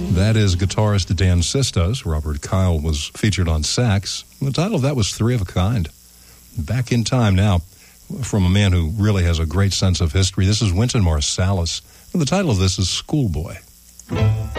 That is guitarist Dan Sistos. Robert Kyle was featured on sax. The title of that was Three of a Kind. Back in time now, from a man who really has a great sense of history. This is Wynton Marsalis. And the title of this is Schoolboy.